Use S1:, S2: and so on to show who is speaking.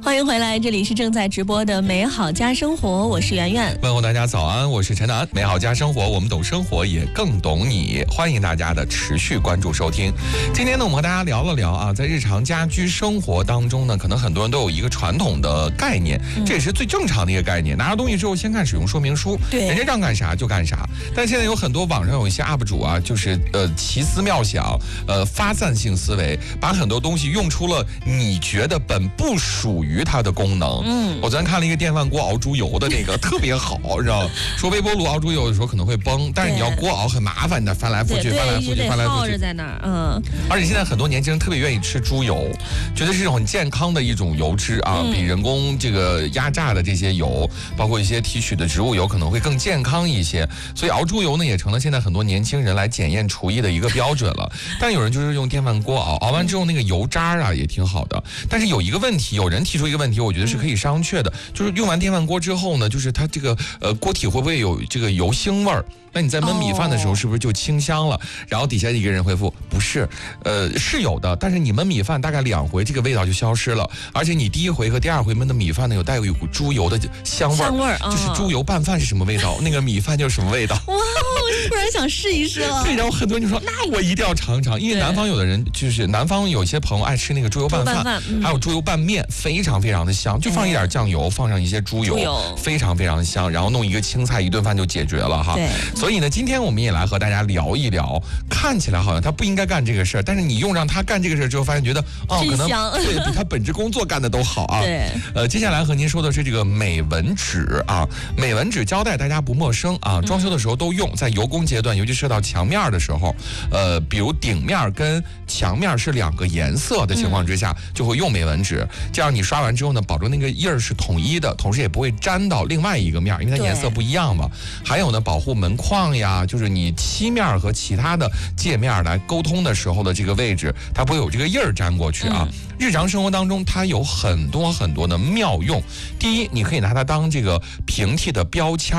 S1: 欢迎回来，这里是正在直播的美好家生活，我是圆圆。
S2: 问候大家早安，我是陈楠。美好家生活，我们懂生活，也更懂你。欢迎大家的持续关注收听。今天呢，我们和大家聊了聊啊，在日常家居生活当中呢，可能很多人都有一个传统的概念，这也是最正常的一个概念。拿到东西之后，先看使用说明书，
S1: 对，
S2: 人家让干啥就干啥。但现在有很多网上有一些 UP 主啊，就是奇思妙想，发散性思维，把很多东西用出了你觉得本不属于它的功能。我昨天看了一个电饭锅熬猪油的那个特别好，知道吗？说微波炉熬猪油的时候可能会崩，但是你要锅熬很麻烦的，翻来覆去，翻来覆去，翻来覆去，
S1: 在那儿，
S2: 而且现在很多年轻人特别愿意吃猪油，觉得是一种很健康的一种油脂啊，比人工这个压榨的这些油，包括一些提取的植物油可能会更健康一些。所以熬猪油呢，也成了现在很多年轻人来检验厨艺的一个标准了。但有人就是用电饭锅熬，熬完之后那个油渣啊也挺好的。但是有一个问题，有人提出一个问题，我觉得是可以商榷的，就是用完电饭锅之后呢，就是它这个锅体会不会有这个油腥味儿？那你在焖米饭的时候是不是就清香了？然后底下一个人回复不是，是有的，但是你焖米饭大概2回，这个味道就消失了。而且你第1回和第2回焖的米饭呢，有带有一股猪油的香味儿，就是猪油拌饭是什么味道，那个米饭就是什么味道。
S1: 哇，我突然想试一试了。
S2: 对，然后很多人就说，那我一定要尝尝，因为南方有的人就是南方有些朋友爱吃那个猪油拌饭，还有猪油拌面，非常非常的香，就放一点酱油，放上一些猪油，非常非常香，然后弄一个青菜，一顿饭就解决了哈。所以呢，今天我们也来和大家聊一聊，看起来好像他不应该干这个事儿，但是你用让他干这个事儿之后，发现觉得可能对比他本职工作干的都好啊。对，接下来和您说的是这个美纹纸啊，美纹纸胶带大家不陌生啊，装修的时候都用，在油工阶段，尤其射到墙面的时候，比如顶面跟墙面是2个颜色的情况之下，就会用美纹纸，这样你刷完之后呢，保证那个印儿是统一的，同时也不会沾到另外一个面，因为它颜色不一样嘛。还有呢，保护门框呀，就是你漆面和其他的界面来沟通的时候的这个位置，它不会有这个印儿粘过去啊。日常生活当中，它有很多很多的妙用。第一，你可以拿它当这个平替的标签